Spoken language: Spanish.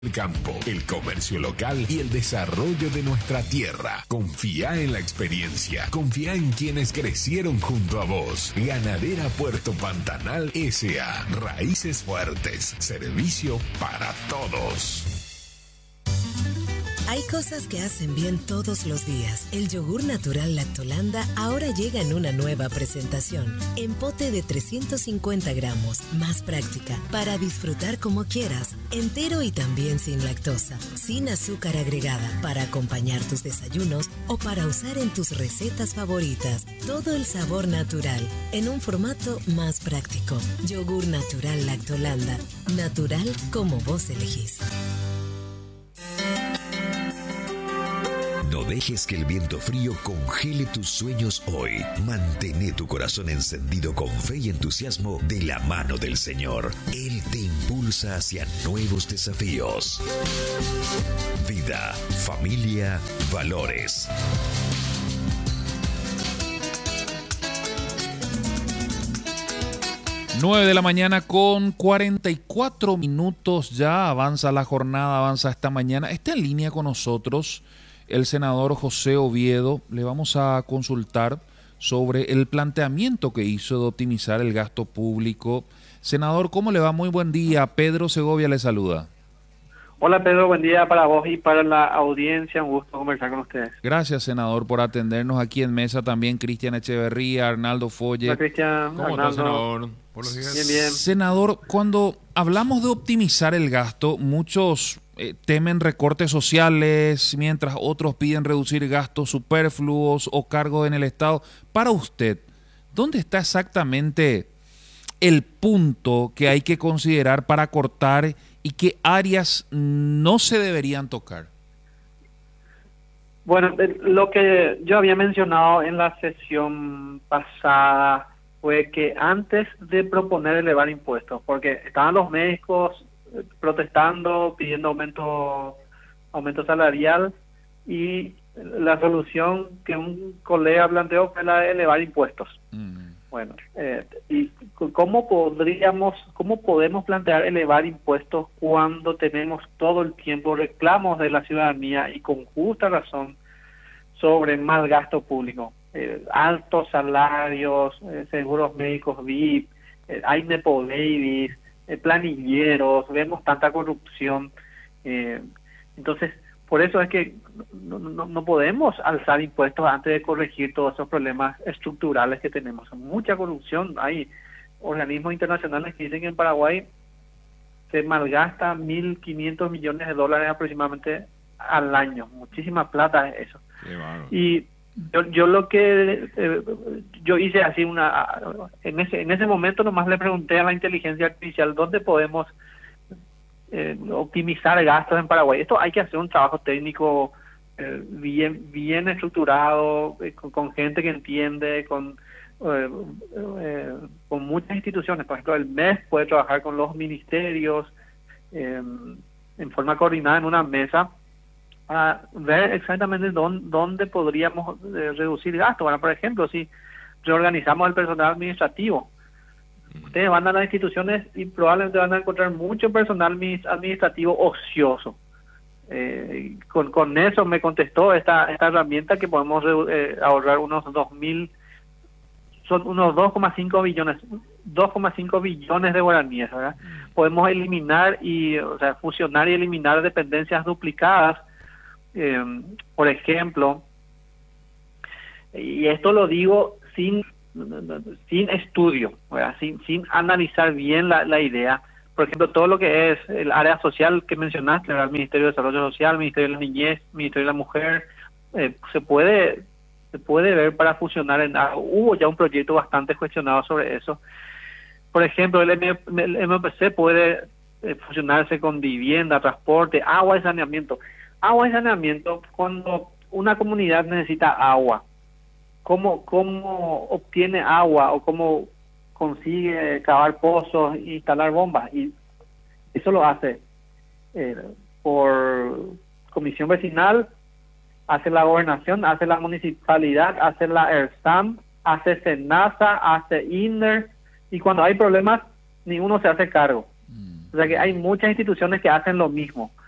El campo, el comercio local y el desarrollo de nuestra tierra. Confía en la experiencia. Confía en quienes crecieron junto a vos. Ganadera Puerto Pantanal S.A. Raíces fuertes. Servicio para todos. Hay cosas que hacen bien todos los días. El yogur natural Lactolanda ahora llega en una nueva presentación. En pote de 350 gramos, más práctica, para disfrutar como quieras. Entero y también sin lactosa, sin azúcar agregada, para acompañar tus desayunos o para usar en tus recetas favoritas. Todo el sabor natural, en un formato más práctico. Yogur natural Lactolanda. Natural como vos elegís. No dejes que el viento frío congele tus sueños hoy. Mantén tu corazón encendido con fe y entusiasmo de la mano del Señor. Él te impulsa hacia nuevos desafíos. Vida, familia, valores. 9 de la mañana con 44 minutos. Ya avanza la jornada, avanza esta mañana. Está en línea con nosotros el senador José Oviedo. Le vamos a consultar sobre el planteamiento que hizo de optimizar el gasto público. Senador, ¿cómo le va? Muy buen día. Pedro Segovia le saluda. Hola Pedro, buen día para vos y para la audiencia. Un gusto conversar con ustedes. Gracias, senador, por atendernos aquí en mesa. También Cristian Echeverría, Arnaldo Folle. Hola Cristian, ¿Cómo está, senador? Buenos días. Bien, bien. Senador, cuando hablamos de optimizar el gasto, muchos temen recortes sociales, mientras otros piden reducir gastos superfluos o cargos en el Estado. Para usted, ¿dónde está exactamente el punto que hay que considerar para cortar y qué áreas no se deberían tocar? Bueno, lo que yo había mencionado en la sesión pasada fue que antes de proponer elevar impuestos, porque estaban los médicos protestando, pidiendo aumento salarial, y la solución que un colega planteó fue la de elevar impuestos. Bueno, ¿y cómo podemos plantear elevar impuestos cuando tenemos todo el tiempo reclamos de la ciudadanía y con justa razón sobre mal gasto público? Altos salarios, seguros médicos VIP, hay nepo babies, planilleros, vemos tanta corrupción. Entonces, por eso es que no podemos alzar impuestos antes de corregir todos esos problemas estructurales que tenemos. Mucha corrupción. Hay organismos internacionales que dicen que en Paraguay se malgasta 1.500 millones de dólares aproximadamente al año. Muchísima plata es eso. Y yo lo que yo hice así en ese momento nomás le pregunté a la inteligencia artificial dónde podemos optimizar gastos en Paraguay. Esto hay que hacer un trabajo técnico bien estructurado, con gente que entiende, con muchas instituciones. Por ejemplo, el MES puede trabajar con los ministerios en forma coordinada en una mesa para ver exactamente dónde podríamos reducir gastos. Bueno, por ejemplo, si reorganizamos el personal administrativo, ustedes van a las instituciones y probablemente van a encontrar mucho personal administrativo ocioso. Con eso me contestó esta herramienta que podemos ahorrar unos 2,5 billones de guaraníes, ¿verdad? Podemos eliminar fusionar y eliminar dependencias duplicadas. Por ejemplo, y esto lo digo sin estudio, ¿verdad? Sin analizar bien la idea. Por ejemplo, todo lo que es el área social que mencionaste, ¿verdad? El Ministerio de Desarrollo Social, Ministerio de la Niñez, Ministerio de la Mujer, se puede ver para fusionar hubo ya un proyecto bastante cuestionado sobre eso. Por ejemplo, el MPC puede fusionarse con vivienda, transporte, agua y saneamiento. Agua y saneamiento, cuando una comunidad necesita agua, ¿cómo obtiene agua o cómo consigue cavar pozos e instalar bombas? Y eso lo hace por comisión vecinal, hace la gobernación, hace la municipalidad, hace la ERSAM, hace SENASA, hace INDER, y cuando hay problemas, ninguno se hace cargo. O sea que hay muchas instituciones que hacen lo mismo.